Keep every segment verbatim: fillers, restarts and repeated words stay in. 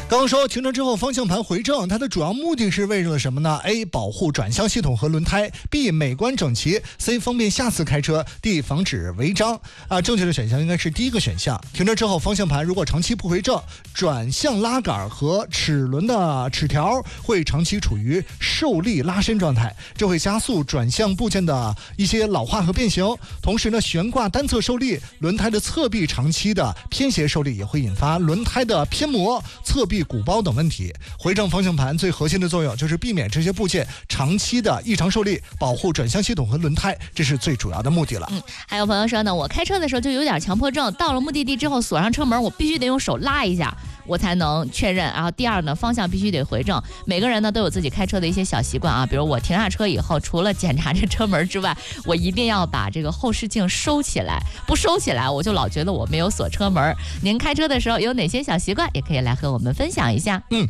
刚刚说停车之后方向盘回正，它的主要目的是为了什么呢？ A. 保护转向系统和轮胎， B. 美观整齐， C. 方便下次开车， D. 防止违章啊。正确的选项应该是第一个选项。停车之后方向盘如果长期不回正，转向拉杆和齿轮的齿条会长期处于受力拉伸状态，这会加速转向部件的一些老化和变形。同时呢，悬挂单侧受力，轮胎的侧壁长期的偏斜受力也会引发轮胎的偏磨、侧壁鼓包等问题。回正方向盘最核心的作用就是避免这些部件长期的异常受力，保护转向系统和轮胎，这是最主要的目的了。 嗯，还有朋友说呢，我开车的时候就有点强迫症，到了目的地之后锁上车门，我必须得用手拉一下，我才能确认。然后第二呢，方向必须得回正。每个人呢都有自己开车的一些小习惯啊，比如我停下车以后，除了检查这车门之外，我一定要把这个后视镜收起来，不收起来我就老觉得我没有锁车门。您开车的时候有哪些小习惯，也可以来和我们分享一下。 嗯，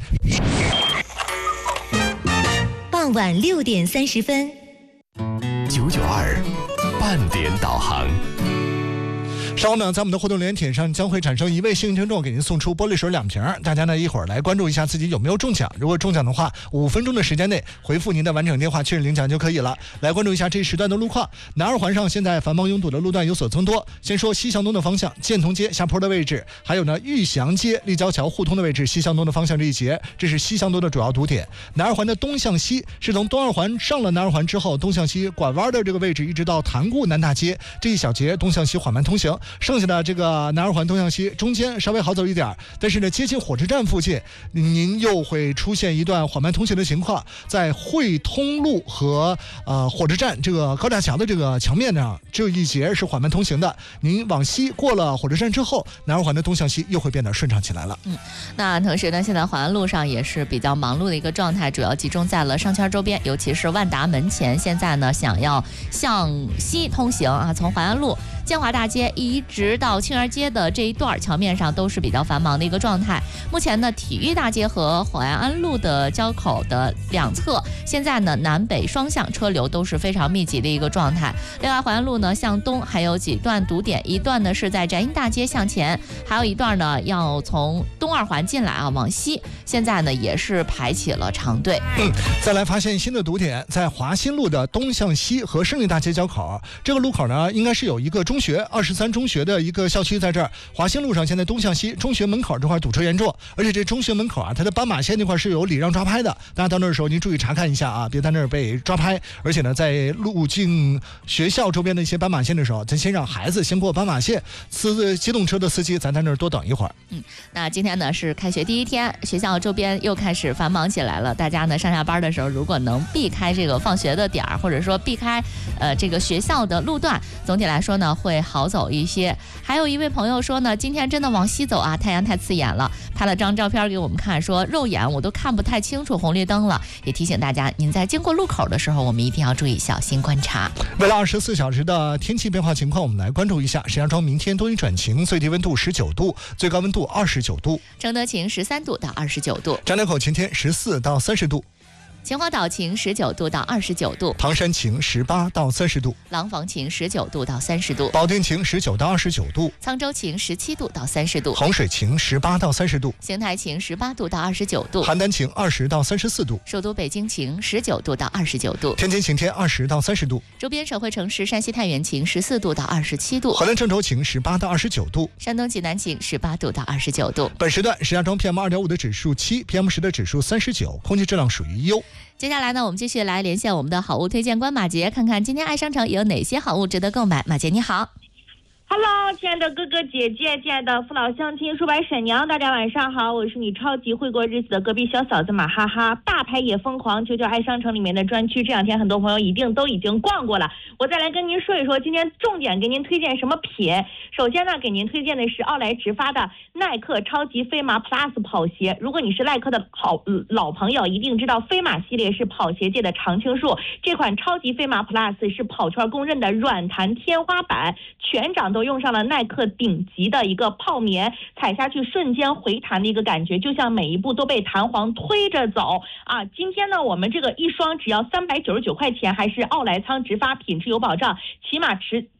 傍晚六点三十分， 九九二半点导航。 稍后呢，在我们的互动留言帖上将会产生一位幸运听众给您送出玻璃水两瓶，大家呢一会儿来关注一下自己有没有中奖。如果中奖的话，五分钟的时间内回复您的完整电话确认领奖就可以了。来关注一下这一时段的路况。南二环上现在繁忙拥堵的路段有所增多。先说西向东的方向，建同街下坡的位置，还有呢玉祥街立交桥互通的位置，西向东的方向这一节，这是西向东的主要堵点。南二环的东向西是从东二环上了南二环之后，东向西拐弯的这个位置，一直到潭固南大街这一小节东向西缓慢通行。剩下的这个南二环东向西中间稍微好走一点，但是呢接近火车站附近您又会出现一段缓慢通行的情况，在汇通路和呃火车站这个高架桥的这个墙面上这一节是缓慢通行的，您往西过了火车站之后，南二环的东向西又会变得顺畅起来了。 嗯，那同时呢，现在环安路上也是比较忙碌的一个状态，主要集中在了商圈周边，尤其是万达门前。现在呢想要向西通行啊，从环安路建华大街一直到庆园街的这一段桥面上都是比较繁忙的一个状态。目前呢，体育大街和环安路的交口的两侧，现在呢南北双向车流都是非常密集的一个状态。另外，环安路呢向东还有几段堵点，一段呢是在宅阴大街向前，还有一段呢要从东二环进来啊往西，现在呢也是排起了长队。 嗯，再来发现新的堵点，在华新路的东向西和胜利大街交口，这个路口呢应该是有一个中学二十三中学的一个校区在这儿。华新路上现在东向西中学门口这块堵车严重，而且这中学门口啊，它的斑马线那块是有礼让抓拍的，大家到那儿的时候您注意查看一下啊，别在那儿被抓拍。而且呢，在路径学校周边的一些斑马线的时候，咱先让孩子先过斑马线，司机动车的司机咱在那儿多等一会儿。 嗯，那今天呢是开学第一天，学校周边又开始繁忙起来了。大家呢上下班的时候，如果能避开这个放学的点儿，或者说避开呃这个学校的路段，总体来说呢会好走一些。还有一位朋友说呢，今天真的往西走啊，太阳太刺眼了，拍了张照片给我们看，说肉眼我都看不太清楚红绿灯了。也提醒大家，您在经过路口的时候，我们一定要注意小心观察。 为了二十四小时的天气变化情况，我们来关注一下石家庄明天多云转晴，最低温度十九度，最高温度二十九度； 承德晴十三度到二十九度； 张家口晴天十四到三十度； 秦皇岛晴十九度到二十九度； 唐山晴十八到三十度； 廊坊晴十九度到三十度； 保定晴十九到二十九度； 沧州晴十七度到三十度； 衡水晴十八到三十度； 邢台晴十八度到二十九度； 邯郸晴二十到三十四度； 首都北京晴十九度到二十九度； 天津晴天二十到三十度； 周边省会城市山西太原晴十四度到二十七度； 河南郑州晴十八到二十九度； 山东济南晴十八度到二十九度。 本时段石家庄 P M 二点五 的指数七 ，P M 十 的指数三十九，空气质量属于优。 接下来呢，我们继续来连线我们的好物推荐官马杰，看看今天爱商城有哪些好物值得购买。马杰你好。 Hello， 亲爱的哥哥姐姐，亲爱的父老乡亲、叔伯婶娘，大家晚上好，我是你超级会过日子的隔壁小嫂子马哈哈。大牌也疯狂，九九爱商城里面的专区，这两天很多朋友一定都已经逛过了。我再来跟您说一说，今天重点给您推荐什么品。首先呢，给您推荐的是奥莱直发的耐克超级飞马 Plus 跑鞋。如果你是耐克的好老朋友，一定知道飞马系列是跑鞋界的常青树。这款超级飞马 Plus 是跑圈公认的软弹天花板，全掌都用上了耐克顶级的一个泡棉，踩下去瞬间回弹的一个感觉，就像每一步都被弹簧推着走啊！今天呢，我们这个一双只要三百九十九块钱，还是奥莱仓直发，品质有保障，起码持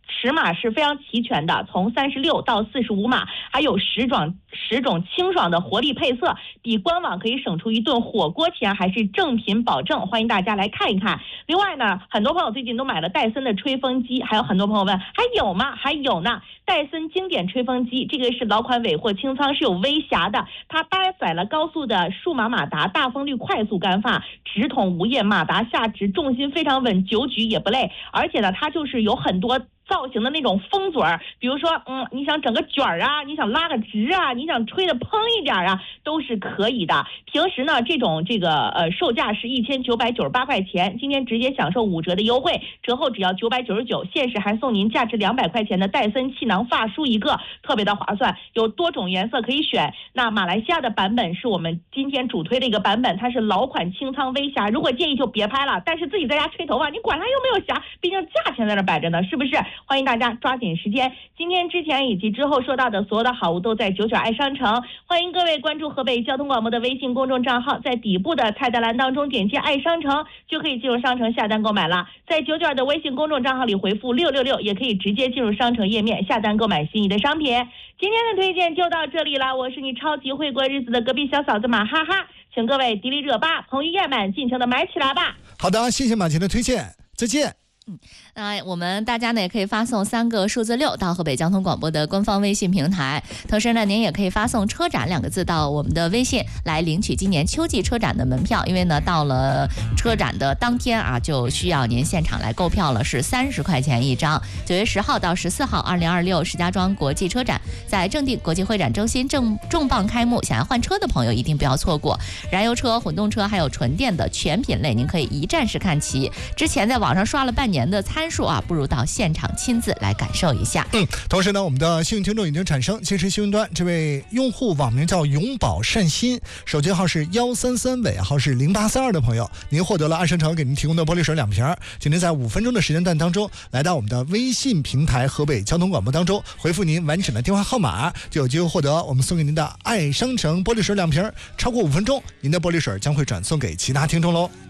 尺码是非常齐全的，从三十六到四十五码，还有十种十种清爽的活力配色，比官网可以省出一顿火锅钱，还是正品保证，欢迎大家来看一看。另外呢，很多朋友最近都买了戴森的吹风机，还有很多朋友问还有吗？还有呢，戴森经典吹风机，这个是老款尾货清仓，是有微瑕的，它搭载了高速的数码马达，大风率快速干发，直筒无叶，马达下直，重心非常稳，久举也不累，而且呢，它就是有很多造型的那种风嘴儿，比如说，嗯，你想整个卷儿啊，你想拉个直啊，你想吹的蓬一点啊，都是可以的。平时呢，这种这个呃售价是一千九百九十八块钱，今天直接享受五折的优惠，折后只要九百九十九，限时还送您价值两百块钱的戴森气囊发梳一个，特别的划算，有多种颜色可以选。那马来西亚的版本是我们今天主推的一个版本，它是老款清仓微瑕，如果介意就别拍了，但是自己在家吹头发，你管它有没有瑕，毕竟价钱在那摆着呢，是不是？欢迎大家抓紧时间，今天之前以及之后说到的所有的好物都在九九爱商城，欢迎各位关注河北交通广播的微信公众账号，在底部的菜单栏当中点击爱商城就可以进入商城下单购买了，在九九二的微信公众账号里回复六六六也可以直接进入商城页面下单购买心仪的商品。今天的推荐就到这里了，我是你超级会过日子的隔壁小嫂子马哈哈，请各位迪丽热巴、彭于晏们尽情的买起来吧。 好的，谢谢马琴的推荐，再见。 那我们大家呢也可以发送三个数字六到河北交通广播的官方微信平台，同时呢您也可以发送车展两个字到我们的微信来领取今年秋季车展的门票，因为呢到了车展的当天啊就需要您现场来购票了，是三十块钱一张。九月十号到十四号二零二六石家庄国际车展在正定国际会展中心正重磅开幕，想要换车的朋友一定不要错过，燃油车、混动车还有纯电的全品类您可以一站式看齐，之前在网上刷了半年的参数啊，不如到现场亲自来感受一下。 嗯，同时呢，我们的幸运听众已经产生，其实幸运端这位用户网名叫永保善心，手机号是幺三三尾号是零八三二的朋友，您获得了爱商城给您提供的玻璃水两瓶，请您在五分钟的时间段当中来到我们的微信平台河北交通广播当中，回复您完整的电话号码，就有机会获得我们送给您的爱商城玻璃水两瓶，超过五分钟，您的玻璃水将会转送给其他听众喽。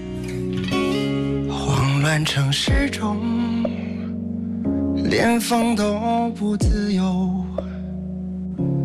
慌乱城市中，连风都不自由。